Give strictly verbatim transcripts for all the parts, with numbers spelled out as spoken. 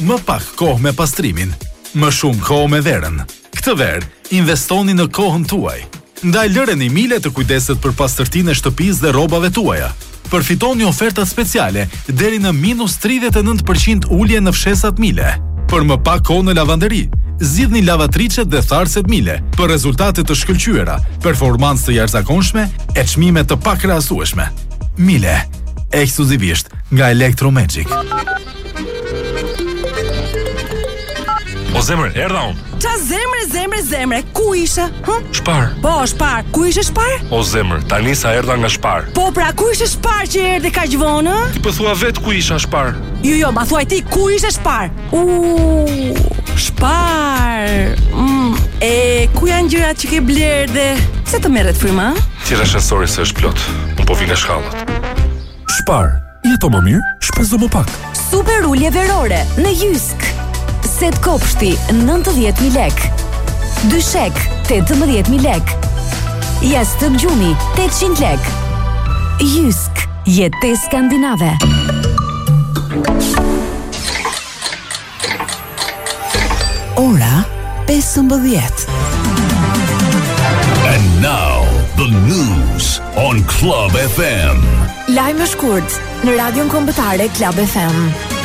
Më pak kohë me pastrimin, më shumë kohë me verën. Këtë verë, investoni në kohën tuaj. Ndaj lëreni Mile të kujdeset për pastërtinë e shtëpisë dhe rrobave tuaja. Përfitoni oferta speciale deri në minus tridhjetë e nëntë përqind ulje në fshesat Mile. Për më pak kohë në lavanderi, zgjidhni lavatricet dhe tharset Mile për rezultate të shkëlqyera, performancë të jashtëzakonshme e çmime të pakrahasueshme. Mile, ekskluzivisht nga Electromagic. O zemre, erdha unë. Qa zemre, zemre, zemre, ku ishe? Hm? Shpar. Po, Shpar, ku ishe Shpar? O zemre, tani sa erdha nga Shpar. Po, pra, ku ishe Shpar që erdhe ka gjvonë? Ti po thua vet ku isha Shpar. Jo, jo, ma thuaj ti, ku ishe Shpar? Uuu, Shpar. Mm. E, ku janë gjërat që ke blerë dhe... Se të merret fryma? Tira shesori se është plot. Unë po vi nga shkallët. Shpar, jeto më mirë, shpezo më pak. Super ulje verore në Jysk. Set kopshti nëntëdhjetë mijë lek. Dyshek tetëmbëdhjetë mijë lek. Jastëk gjumi tetëqind lek. Jysk, jetë skandinave. Ora pesëmbëdhjetë. And now the news on Club F M. Lajme shkurt në radion kombëtare Club F M.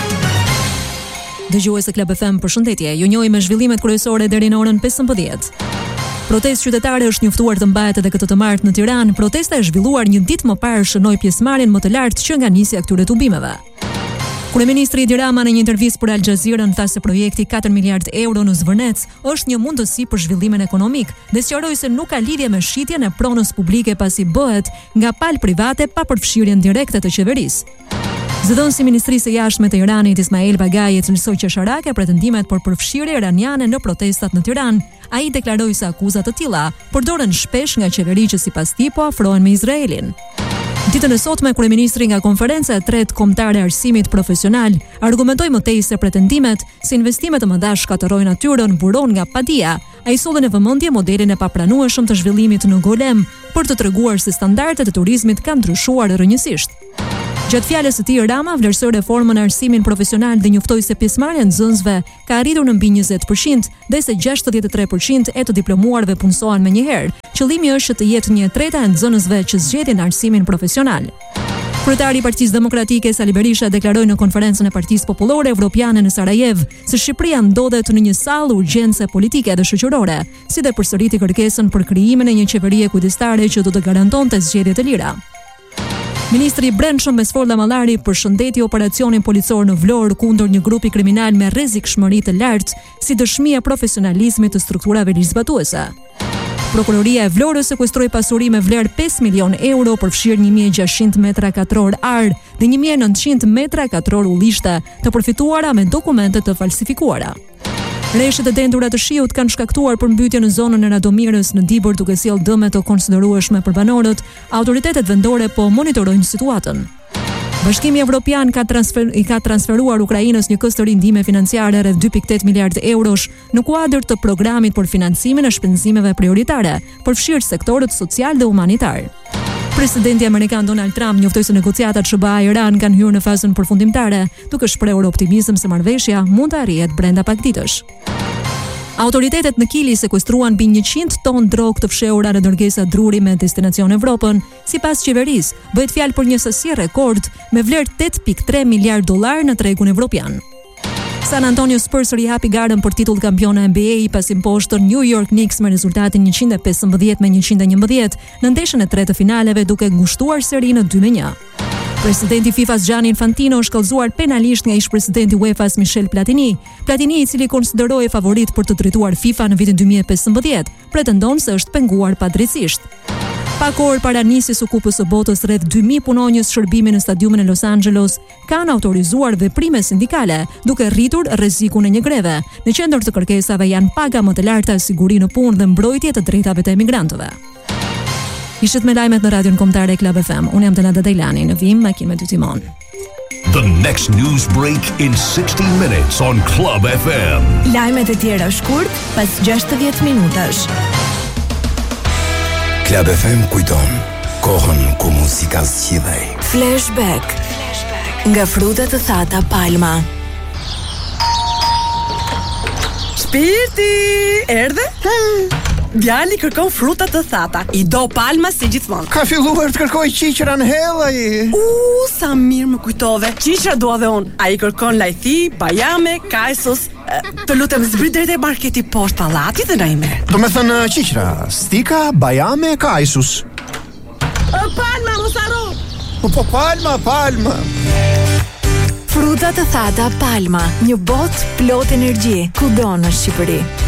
Dëgjues e Club F M, përshëndetje. Ju njohim me zhvillimet kryesore deri në orën pesëmbëdhjetë. Protestë qytetare është njoftuar të mbahet edhe këtë të martë në Tiranë. Protesta e zhvilluar një ditë më parë shënoi pjesëmarrjen më të lartë që nga nisja këtyre tubimeve. Kryeministri Edi Rama në një intervistë për Al Jazeera tha se projekti katër miliardë euro në Zvërnec është një mundësi për zhvillimin ekonomik dhe sqaroi se nuk ka lidhje me shitjen e pronës publike pasi bëhet nga palë private pa përfshirjen direkte të qeverisë. Zëdhënësi i Ministrisë së Jashtme të Iranit Ismail Bagai e cilësoi qesharake pretendimet për përfshirje iraniane në protestat në Tiranë. Ai deklaroi se akuzat të tilla përdoren shpesh nga qeveri që sipas tij po afrohen me Izraelin. Ditën e sotme, kryeministri nga konferenca e tretë kombëtare e arsimit profesional argumentoi më tej se pretendimet se investimet e mëdha shkatërrojnë natyrën buron nga padia. Ai solli në vëmendje modelin e papranueshëm të zhvillimit në Golem për të treguar se standardet e turizmit kanë ndryshuar rrënjësisht. Gjatë fjalës së tij, Rama vlerësoi reformën e arsimit profesional dhe njoftoi se pjesëmarrja e nxënësve ka arritur në mbi njëzet përqind dhe se gjashtëdhjetë e tre përqind e të diplomuarve punësohen menjëherë. Qëllimi është që të jetë një treta e nxënësve që zgjedhin arsimin profesional. Kryetari i Partisë Demokratike Sali Berisha deklaroi në konferencën e Partisë Popullore Evropiane në Sarajev se Shqipëria ndodhet në një sallë urgjence politike dhe shoqërore, si dhe përsëriti kërkesën për krijimin e një qeverie kujdestare që do të garantonte zgjedhje të lira. Ministri i Brendshëm Mesforlla Mallari përshëndeti operacionin policor në Vlorë kundër një grupi kriminal me rrezikshmëri të lartë si dëshmi e profesionalizmit të strukturave ligjzbatuese. Prokuroria e Vlorës sekuestroi pasuri me vlerë pesë milion euro, përfshirë një mijë e gjashtëqind metra katror ar dhe një mijë e nëntëqind metra katror ullishte, të përfituara me dokumente të falsifikuara. Rreshtet e dendura të shiut kanë shkaktuar përmbytje në zonën e Radomirës në Dibër duke sjellë dëme të konsiderueshme për banorët. Autoritetet vendore po monitorojnë situatën. Bashkimi Evropian ka transfer, i ka transferuar Ukrainës një këstëri ndihme financiare rreth dy pikë tetë miliardë eurosh në kuadër të programit për financimin e shpenzimeve prioritare, përfshirë sektorët social dhe humanitar. Presidenti amerikan Donald Trump njoftoi se negociatat S B A-Iran kanë hyrë në fazën përfundimtare, duke shprehur optimizëm se marrëveshja mund të arrihet brenda pak ditësh. Autoritetet në Kili sekuestruan mbi njëqind ton drogë të fshehura në dërgesa druri me destinacion Evropën. Sipas qeverisë, bëhet fjalë për një sasi rekord me vlerë tetë pikë tre miliardë dollar në tregun evropian. San Antonio Spurs rihapi garën për titull kampion N B A pasi mposhtën New York Knicks me rezultatin njëqind e pesëmbëdhjetë me njëqind e njëmbëdhjetë në ndeshjen e tretë të finaleve, duke ngushtuar serinë në dy me një. Presidenti FIFA-s Gianni Infantino është kallëzuar penalisht nga ish-presidenti UEFA-s Michel Platini. Platini, i cili konsiderohej favorit për të drejtuar FIFA në vitin dy mijë e pesëmbëdhjetë, pretendon se është penguar padrejtisht. Pak orë para nisjes së Kupës së Botës, rreth dy mijë punonjës shërbimi në stadiumin e Los Angeles kanë autorizuar veprime sindikale, duke rritur rrezikun e një greve. Në qendër të kërkesave janë paga më të larta, siguri në punë dhe mbrojtje të drejtave të emigrantëve. Ishit me lajmet në radion kombëtare Club F M. Unë jam Denada Dejlani, në vim makinë me dy timon. The next news break in sixty minutes on Club F M. Lajmet e tjera shkurt pas gjashtëdhjetë minutash. Club F M kujton kohën ku muzika zgjidhej. Flashback. Nga frutat të thata Palma. Shpirti, erdhe? Djali kërkon fruta të thata. I do palma si gjithmonë. Ka filluar të kërkoj qiqra në hell ai. U, sa mirë më kujtove. Qiqra dua dhe unë. Ai kërkon lajthi, bajame, kajsos. Të lutem zbrit drejt e marketi poshtë pallatit dhe na i merr. Do me thënë qiqra, stika, bajame, kajsus. Palma, mos harro. Po po palma, palma. Fruta të thata Palma, një botë plot energji, kudo në Shqipëri.